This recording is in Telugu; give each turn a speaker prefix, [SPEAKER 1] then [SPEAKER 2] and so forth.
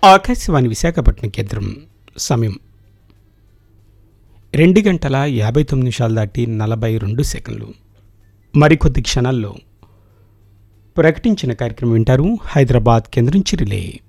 [SPEAKER 1] ఆకాశవాణి విశాఖపట్నం కేంద్రం. సమయం 2:59 దాటి 42 సెకండ్లు. మరికొద్ది క్షణాల్లో ప్రకటించిన కార్యక్రమం వింటారు. హైదరాబాద్ కేంద్రం నుంచి రిలే.